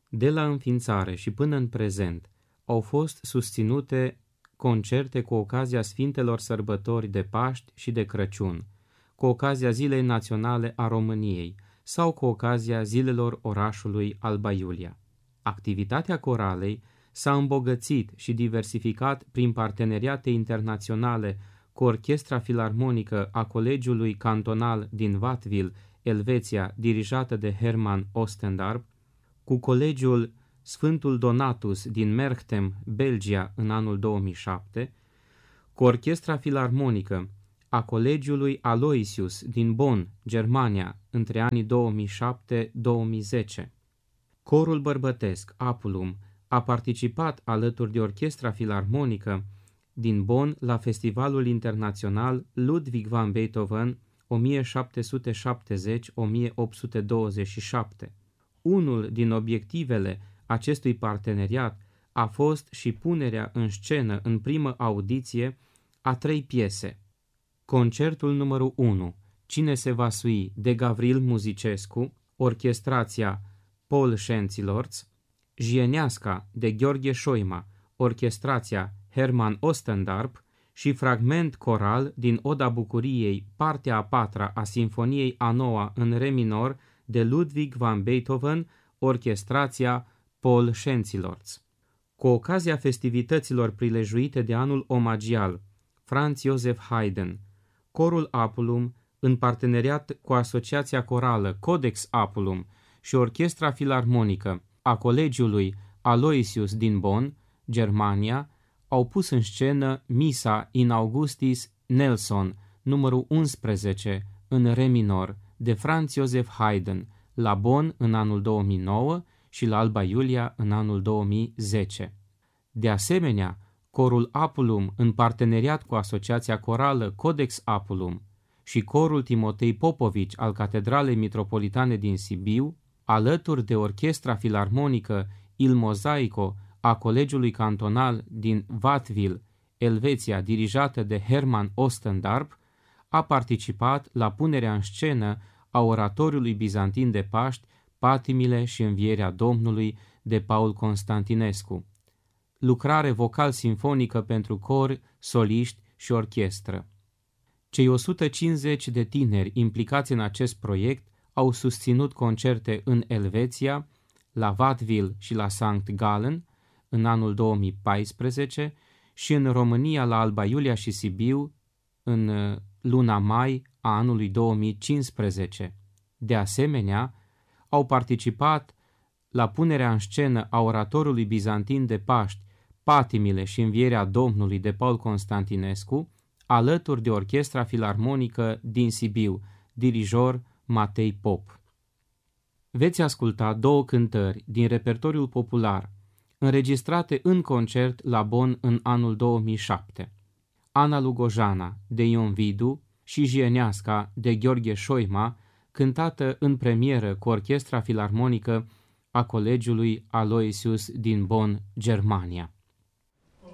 De la înființare și până în prezent au fost susținute concerte cu ocazia Sfintelor Sărbători de Paști și de Crăciun, cu ocazia Zilei Naționale a României sau cu ocazia Zilelor orașului Alba Iulia. Activitatea coralei s-a îmbogățit și diversificat prin parteneriate internaționale cu Orchestra Filarmonică a Colegiului Cantonal din Watteville, Elveția, dirijată de Herman Ostendarp, cu Colegiul Sfântul Donatus din Merchtem, Belgia, în anul 2007, cu Orchestra Filarmonică a Colegiului Aloysius din Bonn, Germania, între anii 2007-2010. Corul bărbătesc Apulum a participat alături de Orchestra Filarmonică din Bonn la Festivalul Internațional Ludwig van Beethoven 1770-1827. Unul din obiectivele acestui parteneriat a fost și punerea în scenă în primă audiție a 3 piese. Concertul numărul 1, Cine se va sui, de Gavril Muzicescu, orchestrația Paul Schentzilorz, Jieneasca, de Gheorghe Șoima, orchestrația Herman Ostendarp și fragment coral din Oda Bucuriei, partea a 4-a a Sinfoniei a 9-a în re minor, de Ludwig van Beethoven, orchestrația Paul Schentzilorz. Cu ocazia festivităților prilejuite de anul omagial Franz Joseph Haydn, Corul Apulum, în parteneriat cu Asociația Corală Codex Apulum și Orchestra Filarmonică a Colegiului Aloysius din Bonn, Germania, au pus în scenă Misa in Augustis Nelson, numărul 11, în re minor, de Franz Joseph Haydn, la Bonn în anul 2009 și la Alba Iulia în anul 2010. De asemenea, Corul Apulum, în parteneriat cu Asociația Corală Codex Apulum și Corul Timotei Popovici al Catedralei Mitropolitane din Sibiu, alături de Orchestra Filarmonică Il Mosaico a Colegiului Cantonal din Watteville, Elveția, dirijată de Herman Ostendarp, a participat la punerea în scenă a oratoriului bizantin de Paști, Patimile și Învierea Domnului, de Paul Constantinescu. Lucrare vocal-sinfonică pentru cor, soliști și orchestră. Cei 150 de tineri implicați în acest proiect au susținut concerte în Elveția, la Watteville și la St. Gallen în anul 2014 și în România la Alba Iulia și Sibiu în luna mai a anului 2015. De asemenea, au participat la punerea în scenă a oratorului bizantin de Paști, Patimile și Învierea Domnului, de Paul Constantinescu, alături de Orchestra Filarmonică din Sibiu, dirijor Matei Pop. Veți asculta 2 cântări din repertoriul popular, înregistrate în concert la Bonn în anul 2007. Ana Lugojana, de Ion Vidu, și Jieneasca, de Gheorghe Șoima, cântată în premieră cu Orchestra Filarmonică a Colegiului Aloysius din Bonn, Germania.